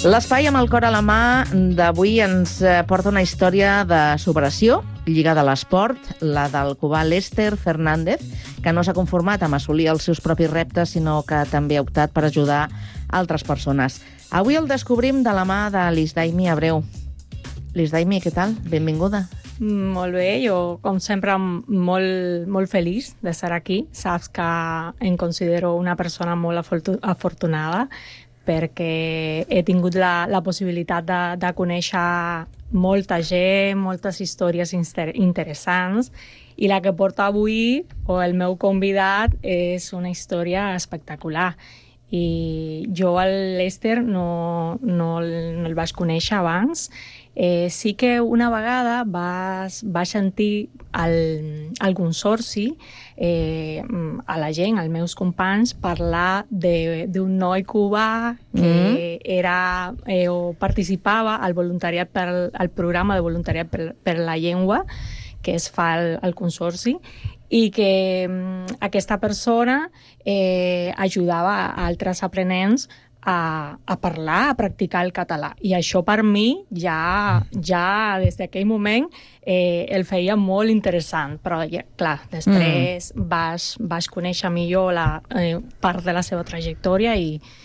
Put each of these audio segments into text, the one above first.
L'espai amb el cor a la mà d'avui ens porta una història de superació lligada a l'esport, la del cubà Lester Fernández, que no s'ha conformat amb assolir els seus propis reptes, sinó que també ha optat per ajudar altres persones. Avui el descobrim de la mà de Lisdaimi Abreu. Lisdaimi, què tal? Benvinguda. Molt bé, jo com sempre molt feliç d'estar aquí. Saps que em considero una persona molt afortunada perquè he tingut la possibilitat de conèixer molta gent, moltes històries interessants, i la que porta avui, o el meu convidat, és una història espectacular. I jo al Lester no el vaig conèixer abans. Sí que una vegada vaig sentir al consorci, a la gent, als meus companys, parlar d'un noi cubà que era o participava al voluntariat al programa de voluntariat per la llengua que es fa al consorci, i que aquesta persona ajudava a altres aprenents a parlar, a practicar el català. I això per mi ja des d'aquell moment el feia molt interessant. Però, clar, després vaig conèixer millor part de la seva trajectòria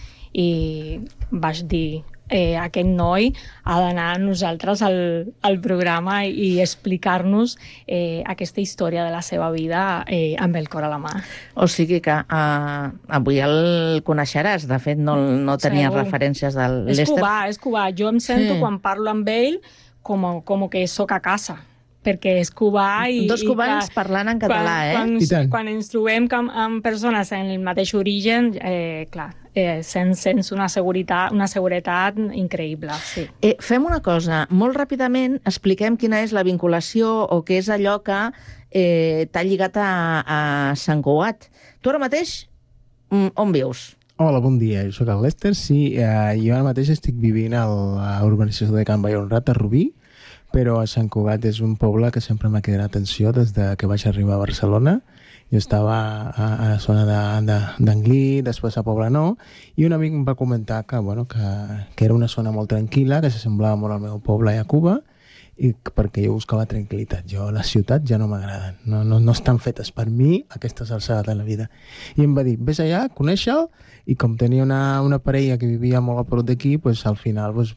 i vaig dir aquest noi ha d'anar a nosaltres al programa i explicar-nos aquesta història de la seva vida amb el cor a la mà. O sigui que avui el coneixeràs. De fet, no tenia referències del Lester. És cubà. Jo em sento, quan parlo amb ell, com que soc a casa, perquè és cubà i... Dos cubans parlant en català, Quan ens trobem amb persones en el mateix origen, clar, sents una seguretat increïble, sí. Fem una cosa, molt ràpidament expliquem quina és la vinculació o què és allò que t'ha lligat a Sant Cugat. Tu ara mateix on vius? Hola, bon dia, jo soc el Lester, sí. Jo ara mateix estic vivint a l'urbanització de Can Vallhonrat, a Rubí, però a Sant Cugat és un poble que sempre m'ha cridat atenció des que vaig arribar a Barcelona. Jo estava a la zona d'Anglí, després a Poblenou, i un amic em va comentar que era una zona molt tranquil·la, que s'assemblava molt al meu poble i a Cuba, i perquè jo buscava tranquil·litat. Les ciutats ja no m'agraden, no estan fetes per mi a aquestes alçades de la vida. I em va dir, vés allà, coneix-el, i com tenia una parella que vivia molt a prop d'aquí, al final es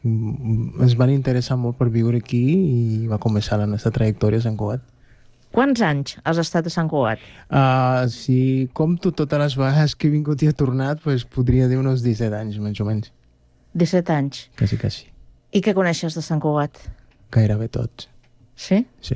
van interessar molt per viure aquí i va començar la nostra trajectòria a Sant Cugat. Quants anys has estat a Sant Cugat? Si compto totes les vegades que he vingut i he tornat, podria dir uns 17 anys, més o menys. 17 anys? Quasi. I què coneixes de Sant Cugat? Gairebé tots. Sí? Sí.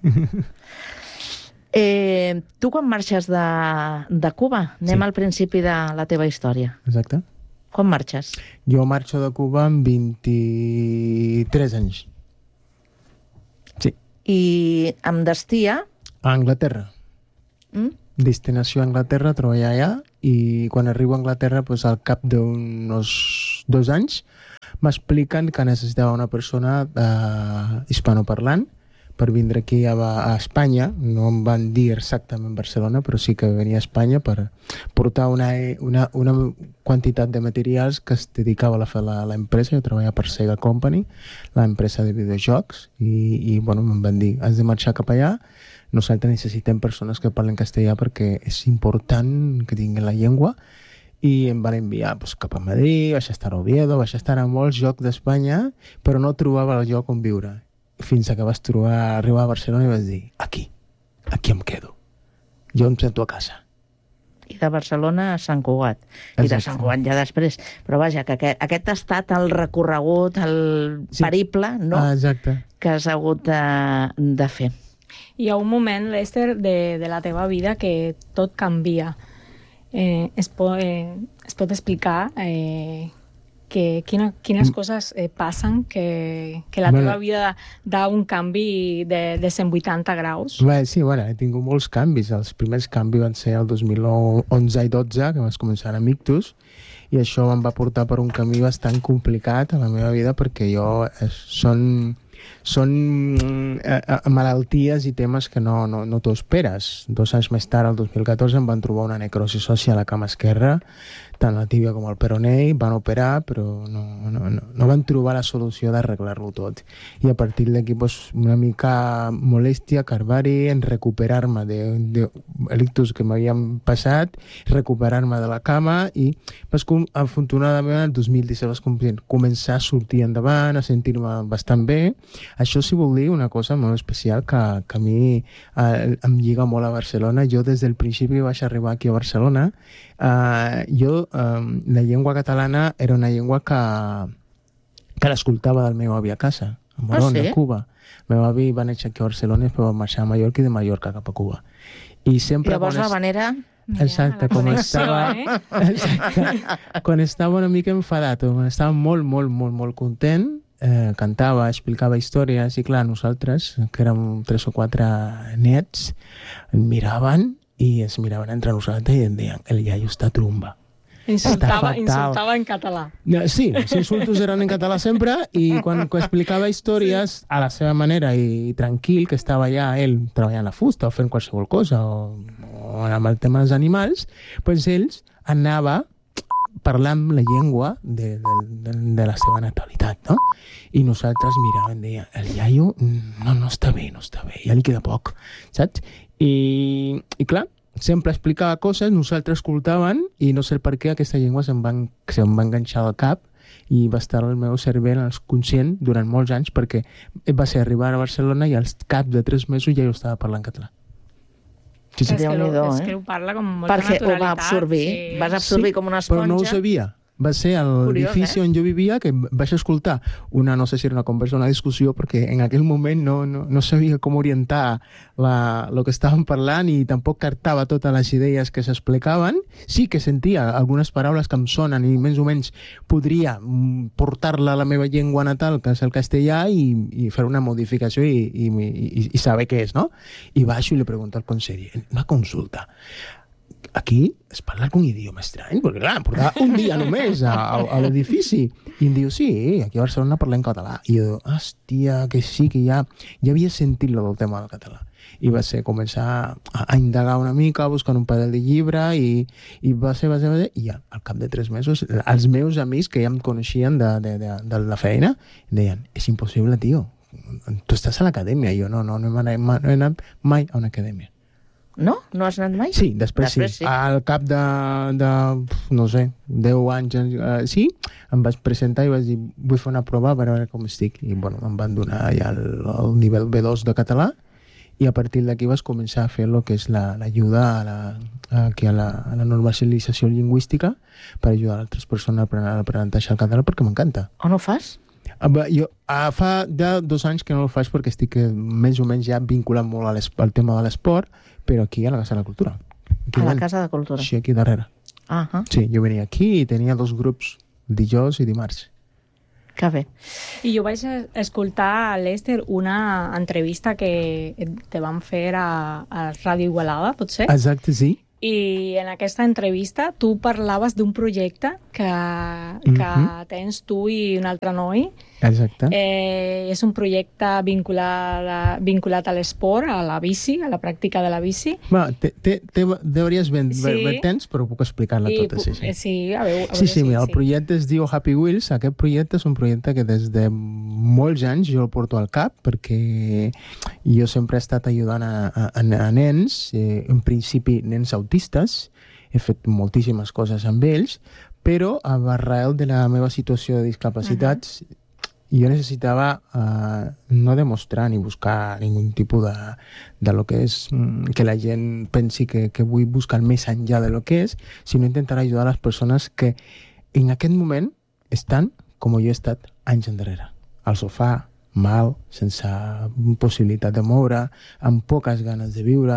Tu quan marxes de Cuba? Anem al principi de la teva història. Exacte. Quan marxes? Jo marxo de Cuba amb 23 anys. Sí. I amb destí a Anglaterra. Destinació a Anglaterra, treballar allà, i quan arribo a Anglaterra, al cap d'uns 2 anys, m'expliquen que necessitava una persona hispanoparlant per vindre aquí a Espanya. No em van dir exactament Barcelona, però sí que venia a Espanya per portar una quantitat de materials que es dedicava a fer l'empresa. Jo treballava per Sega Company, l'empresa de videojocs, i em van dir, has de marxar cap allà, nosaltres necessitem persones que parlen castellà perquè és important que tinguin la llengua. I em van enviar cap a Madrid, vaig estar a Oviedo, vaig estar a molts llocs d'Espanya, però no trobava el lloc on viure. Fins que vaig arribar a Barcelona i vaig dir, aquí em quedo. Jo em sento a casa. I de Barcelona a Sant Cugat. I de Sant Cugat ja després. Però vaja, que aquest ha estat el recorregut, el periple, no? Exacte. Que has hagut de fer. Hi ha un moment, Lester, de la teva vida que tot canvia. Es pot explicar quines coses passen que la teva vida da un canvi de 180 graus? Sí, he tingut molts canvis. Els primers canvis van ser el 2011 i 12, que vaig començar a Mictus, i això em va portar per un camí bastant complicat a la meva vida, perquè jo són són malalties i temes que no t'ho esperes. 2 anys més tard, el 2014, em van trobar una necrosi òssia a la cama esquerra, tant la tíbia com el peroné, van operar, però no van trobar la solució d'arreglar-lo tot. I a partir d'aquí, una mica molèstia, carvari, en recuperar-me d'elictus que m'havien passat, recuperar-me de la cama i, afortunadament, el 2017 vaig començar a sortir endavant, a sentir-me bastant bé. Això sí vol dir una cosa molt especial que a mi em lliga molt a Barcelona. Jo, des del principi que vaig arribar aquí a Barcelona, la llengua catalana era una llengua que l'escoltava del meu avi a casa, a Morón, a Cuba. El meu avi va néixer aquí a Barcelona i va marxar a Mallorca i de Mallorca cap a Cuba. I sempre... Llavors la manera... Exacte, quan estava una mica enfadat, quan estava molt content, cantava, explicava històries i clar, nosaltres, que érem 3 o 4 nets, miraven i ens miraven entre nosaltres i em deien, el iaio està trumba. Insultava en català. Sí, els insultos eren en català sempre i quan explicava històries a la seva manera i tranquil, que estava allà ell treballant la fusta o fent qualsevol cosa o amb el tema dels animals, doncs ells anava parlant la llengua de la seva natalitat, no? I nosaltres miràvem i deia, el iaio no està bé, ja li queda poc, saps? I clar, sempre explicava coses, nosaltres escoltàvem i no sé per què aquesta llengua se'm va enganxar al cap i va estar al meu cervell conscient durant molts anys perquè va ser arribar a Barcelona i al cap de 3 mesos ja jo estava parlant català. Sí. És que ho parla com molta naturalitat. Perquè ho va absorbir, vas absorbir com una esponja. Però no ho sabia. Va ser l'edifici on jo vivia que vaig escoltar no sé si era una conversa o una discussió, perquè en aquell moment no sabia com orientar el que estàvem parlant i tampoc cartava totes les idees que s'explicaven. Sí que sentia algunes paraules que em sonen i més o menys podria portar-la a la meva llengua natal, que és el castellà, i fer una modificació i saber què és, no? I baixo i li pregunto al conseller, una consulta. Aquí es parla algun idioma estrany? Perquè clar, em portava un dia només a l'edifici. I em diu, sí, aquí a Barcelona parlem català. I jo, hòstia, que sí, que ja havia sentit del tema del català. I va ser començar a indagar una mica, buscar un parell de llibre i va ser, i ja, al cap de 3 mesos, els meus amics que ja em coneixien de la feina, em deien, és impossible, tio, tu estàs a l'acadèmia. I jo, no he anat mai a una acadèmia. No? No has anat mai? Sí, després sí. Al cap de no sé, 10 anys, sí, em vaig presentar i vaig dir, vull fer una prova per veure com estic. I bueno, em van donar ja el nivell B2 de català i a partir d'aquí vas començar a fer el que és l'ajuda a la normalització lingüística per ajudar altres persones a aprenentatge al català perquè m'encanta. On ho fas? Jo fa ja 2 anys que no ho faig perquè estic més o menys ja vinculat molt al tema de l'esport, però aquí a la Casa de la Cultura. A la Casa de Cultura? Sí, aquí darrere. Sí, jo venia aquí i tenia 2 grups, dijous i dimarts. Que bé. I jo vaig escoltar, Lester, una entrevista que te van fer a Ràdio Igualada, potser? Exacte, sí. I en aquesta entrevista tu parlaves d'un projecte que tens tu i un altre noi. Exacte. És un projecte vinculat a l'esport, a la bici, a la pràctica de la bici. Deuries ben temps, però puc explicar-la tota. Sí, a veure. Sí, mira, el projecte es diu Happy Wheels. Aquest projecte és un projecte que des de molts anys jo el porto al cap, perquè jo sempre he estat ajudant a nens, en principi nens autistes, he fet moltíssimes coses amb ells, però arrel de la meva situació de discapacitats jo necessitava no demostrar ni buscar ningun tipus de lo que és que la gent pensi que vull buscar més enllà de lo que és, sinó intentar ajudar a les persones que en aquest moment estan com jo he estat anys enrere, al sofà, mal, sense possibilitat de moure, amb poques ganes de viure,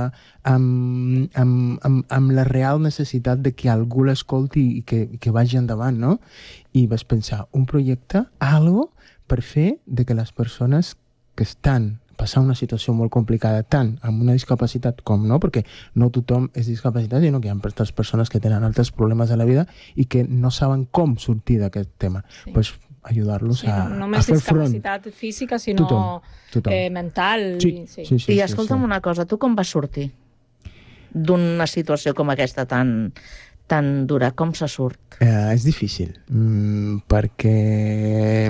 amb la real necessitat de que algú l'escolti i que vagi endavant, no? I vaig pensar, un projecte, algo per fer de que les persones que estan passant una situació molt complicada, tant amb una discapacitat com no, perquè no tothom és discapacitat, sinó que hi ha persones que tenen altres problemes a la vida i que no saben com sortir d'aquest tema. Sí. Pues, ayudarlos sí, a només fer front. discapacitat física, sinó Tothom. mental. Sí. I escolta'm una cosa, tu com vas sortir d'una situació com aquesta tan dura? Com se surt? És difícil, perquè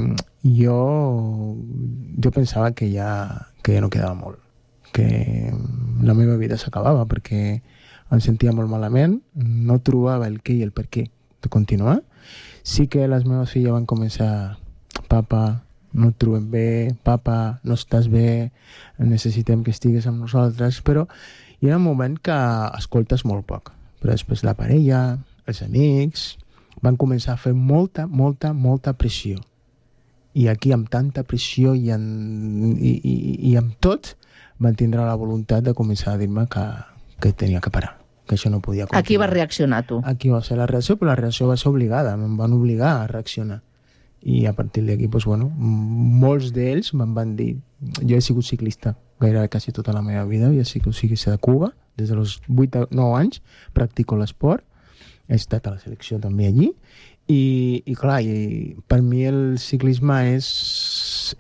jo pensava que ja no quedava molt, que la meva vida s'acabava, perquè em sentia molt malament, no trobava el què i el per què de continuar. Sí que les meves filles van començar: papa, no et trobem bé, papa, no estàs bé, necessitem que estigues amb nosaltres, però hi ha un moment que escoltes molt poc. Però després la parella, els amics, van començar a fer molta pressió. I aquí, amb tanta pressió i amb tot, van tindre la voluntat de començar a dir-me que tenia que parar, que això no podia continuar. Aquí vas reaccionar, tu? Aquí va ser la reacció, però la reacció va ser obligada, em van obligar a reaccionar. I a partir d'aquí, doncs, bueno, molts d'ells me'n van dir... Jo he sigut ciclista gairebé quasi tota la meva vida, he sigut ciclista de Cuba, des dels 8 o 9 anys, practico l'esport, he estat a la selecció també allí, i clar, per mi el ciclisme és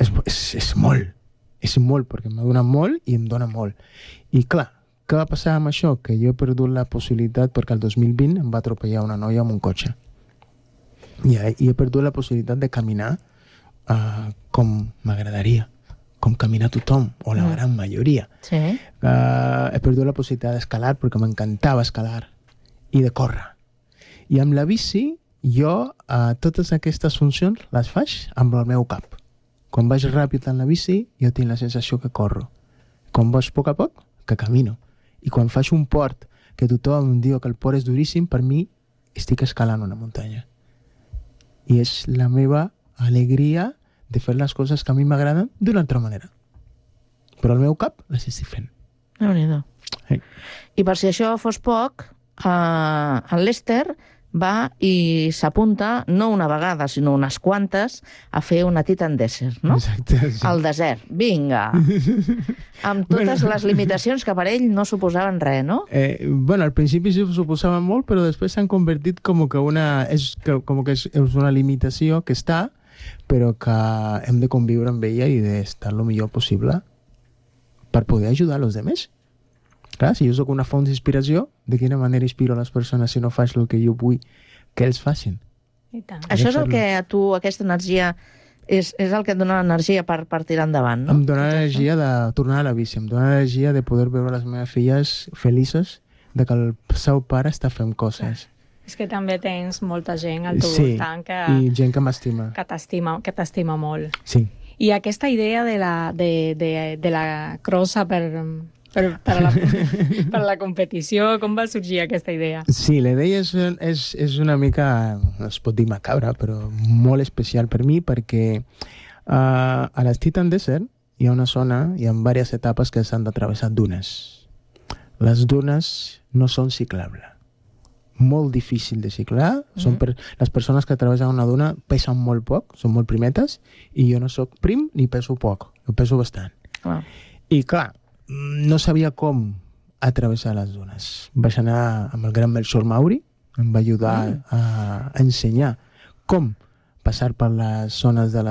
molt, perquè m'ha donat molt i em dona molt. I clar, què va passar amb això? Que jo he perdut la possibilitat, perquè el 2020 em va atropellar una noia amb un cotxe. I he perdut la possibilitat de caminar com m'agradaria, com camina tothom, o la gran majoria. Sí. He perdut la possibilitat d'escalar, perquè m'encantava escalar, i de córrer. I amb la bici, jo totes aquestes funcions les faig amb el meu cap. Quan vaig ràpid en la bici, jo tinc la sensació que corro. Quan vaig a poc, que camino. I quan faig un port, que tothom em diu que el port és duríssim, per mi estic escalant una muntanya. I és la meva alegria de fer les coses que a mi m'agraden d'una altra manera. Però al meu cap les estic fent. Déu-n'hi-do. Sí. I per si això fos poc, el Lester va i s'apunta, no una vegada, sinó unes quantes, a fer una Titan Desert, no? Exacte, sí. Al desert. Vinga! Amb totes les limitacions que per ell no suposaven res, no? Al principi sí suposaven molt, però després s'han convertit com que és una limitació que està, però que hem de conviure amb ella i d'estar el millor possible per poder ajudar els altres. Clar, si jo soc una font d'inspiració, de quina manera inspiro a les persones si no faig el que jo vull que ells facin? I tant. Això és el que a tu, aquesta energia, és el que et dona l'energia per tirar endavant, no? Em dona l'energia de tornar a la bici, em dona l'energia de poder veure les meves filles felices de que el seu pare està fent coses. És que també tens molta gent al teu voltant i gent que m'estima. Que t'estima molt. Sí. I aquesta idea de la crossa per la competició, com va sorgir aquesta idea? Sí, la idea és una mica, no es pot dir macabra, però molt especial per mi, perquè a les Titan Desert hi ha una zona, hi ha diverses etapes que s'han de travessar dunes. Les dunes no són ciclables. Molt difícil de ciclar. Les persones que travessen una duna pesen molt poc, són molt primetes, i jo no soc prim ni peso poc, jo peso bastant. I clar, no sabia com atravessar les dunes. Vaig anar amb el gran Melchor Mauri, em va ajudar a ensenyar com passar per les zones de